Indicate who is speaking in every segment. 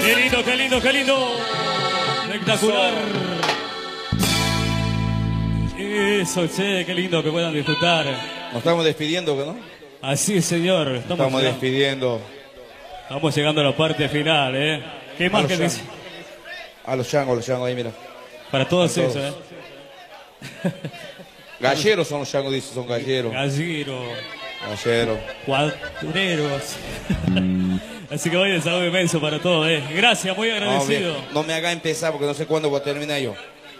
Speaker 1: Qué lindo, qué lindo, qué lindo. Espectacular. Eso, che, qué lindo que puedan disfrutar.
Speaker 2: Nos estamos despidiendo, ¿no?
Speaker 1: Así es, señor.
Speaker 2: Estamos despidiendo.
Speaker 1: Estamos llegando a la parte final, ¿eh? ¿Qué más que dice?
Speaker 2: A los changos ahí, mira.
Speaker 1: Para todos eso, ¿eh?
Speaker 2: Galleros son los changos, dice, son galleros.
Speaker 1: Gallero.
Speaker 2: Galleros.
Speaker 1: Cuadreros. Así que hoy el saludo inmenso para todos, ¿eh? Gracias, muy agradecido.
Speaker 2: No me haga empezar porque no sé cuándo voy a terminar yo.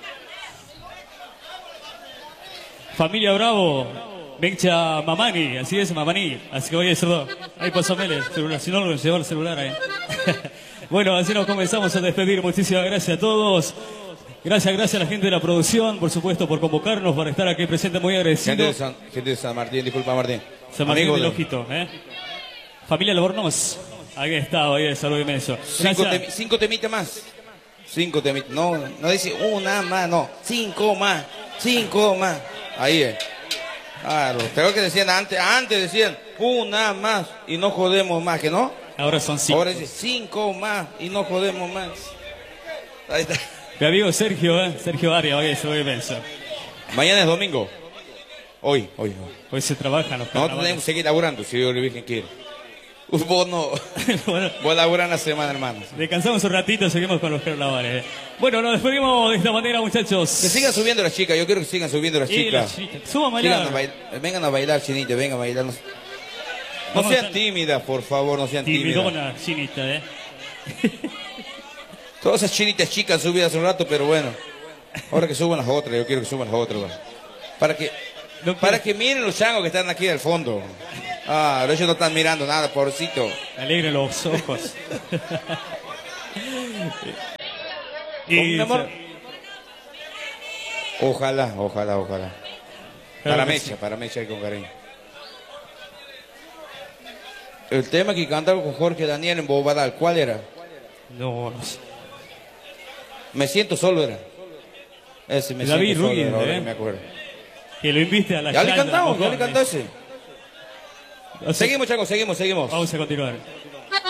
Speaker 1: Familia Bravo, Mencha Mamani, así es, Mamani. Así que voy a decirlo. Ahí pasó Mele, celular, si no lo llevó el celular ahí. Bueno, así nos comenzamos a despedir. Muchísimas gracias a todos. Gracias a la gente de la producción, por supuesto, por convocarnos para estar aquí presente. Muy agradecido.
Speaker 2: Gente de San Martín, disculpa Martín.
Speaker 1: San Martín del Ojito, ¿eh? Familia Albornoz, ahí está, ahí el saludo inmenso.
Speaker 2: 5 temitas más. 5 temitas. No dice una más, no. 5 más. 5 más. Ahí es. Claro, creo que decían antes decían una más y no jodemos más, ¿que no?
Speaker 1: Ahora son 5.
Speaker 2: Ahora dice 5 más y no jodemos más. Ahí está.
Speaker 1: Mi amigo Sergio, Sergio Arias, hoy es saludo inmenso.
Speaker 2: Mañana es domingo. Hoy.
Speaker 1: Hoy se trabajan los carnavales.
Speaker 2: Nosotros tenemos que seguir laburando, si Dios le Virgen quiere. Vos no.
Speaker 1: Bueno,
Speaker 2: vos laburás la semana, hermano.
Speaker 1: Descansamos un ratito, seguimos con los carnavales. Bueno, nos despedimos de esta manera, muchachos.
Speaker 2: Que sigan subiendo las chicas, yo quiero que sigan subiendo las chicas.
Speaker 1: Suban a bailar.
Speaker 2: Vengan a bailar, chinita, vengan a bailar. No sean tímidas, por favor, no sean tímidas.
Speaker 1: Timidona, chinita,
Speaker 2: Todas esas chinitas chicas subidas hace un rato, pero bueno. Ahora que suban las otras, yo quiero que suban las otras. Para que miren los changos que están aquí al fondo. Ah, ellos no están mirando nada, pobrecito.
Speaker 1: Alegre los ojos.
Speaker 2: Y amor. Ojalá. Para Mecha y con cariño. El tema que cantaba con Jorge Daniel en Bobadal, ¿cuál era?
Speaker 1: No sé.
Speaker 2: Me siento solo era. Ese me
Speaker 1: David
Speaker 2: siento
Speaker 1: Ruiz,
Speaker 2: solo, ahora que me acuerdo.
Speaker 1: Que lo invite a la
Speaker 2: Ya le cantamos ese.
Speaker 1: O sea,
Speaker 2: Seguimos, chicos, seguimos.
Speaker 1: Vamos a continuar.